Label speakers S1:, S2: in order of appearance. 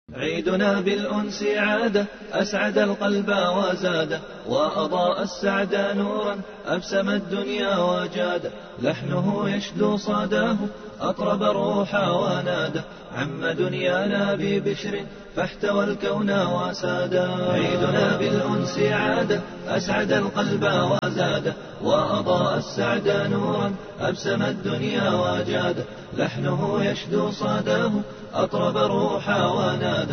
S1: عيدنا بالأنس عادة أسعد القلب وزاده، وأضاء السعد نورا أبسم الدنيا وجاده. لحنه يشدو صداه أطرب الروح وناده، عم دنيانا ببشر فاحتوى الكون وسادا. عيدنا بالأنس عادة أسعد القلب وزاده، وأضاء السعد نورا أبسم الدنيا وجاده. لحنه يشدو صداه أطرب الروح وناده،